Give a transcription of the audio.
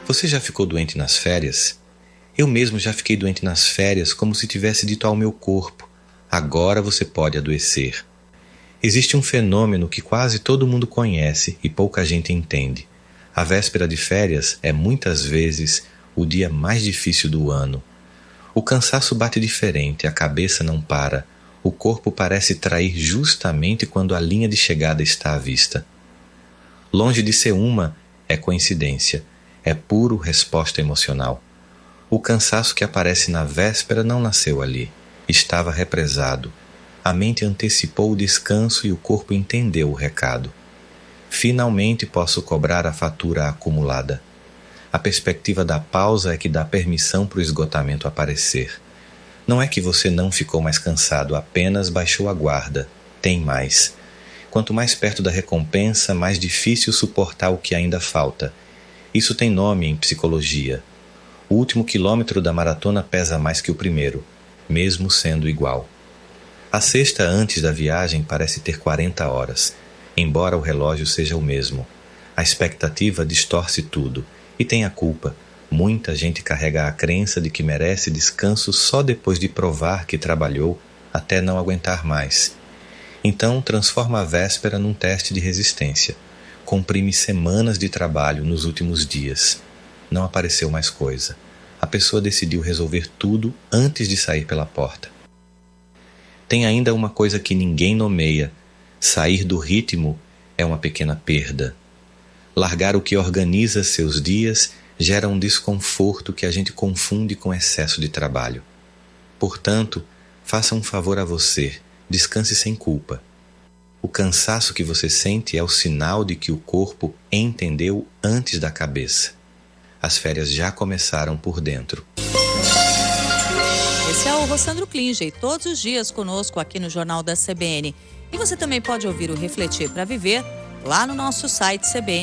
Você já ficou doente nas férias? Eu mesmo já fiquei doente nas férias, como se tivesse dito ao meu corpo: agora você pode adoecer. Existe um fenômeno que quase todo mundo conhece e pouca gente entende. A véspera de férias é muitas vezes o dia mais difícil do ano. O cansaço bate diferente, a cabeça não para, o corpo parece trair justamente quando a linha de chegada está à vista. Longe de ser é coincidência, é puro resposta emocional. O cansaço que aparece na véspera não nasceu ali, estava represado. A mente antecipou o descanso e o corpo entendeu o recado. Finalmente posso cobrar a fatura acumulada. A perspectiva da pausa é que dá permissão para o esgotamento aparecer. Não é que você não ficou mais cansado, apenas baixou a guarda. Tem mais. Quanto mais perto da recompensa, mais difícil suportar o que ainda falta. Isso tem nome em psicologia. O último quilômetro da maratona pesa mais que o primeiro, mesmo sendo igual. A sexta antes da viagem parece ter 40 horas, embora o relógio seja o mesmo. A expectativa distorce tudo, e tem a culpa. Muita gente carrega a crença de que merece descanso só depois de provar que trabalhou até não aguentar mais. Então transforma a véspera num teste de resistência. Comprime semanas de trabalho nos últimos dias. Não apareceu mais coisa. A pessoa decidiu resolver tudo antes de sair pela porta. Tem ainda uma coisa que ninguém nomeia. Sair do ritmo é uma pequena perda. Largar o que organiza seus dias gera um desconforto que a gente confunde com excesso de trabalho. Portanto, faça um favor a você, descanse sem culpa. O cansaço que você sente é o sinal de que o corpo entendeu antes da cabeça. As férias já começaram por dentro. Esse é o Rossandro Klinger, todos os dias conosco aqui no Jornal da CBN. E você também pode ouvir o Refletir para Viver lá no nosso site CBN.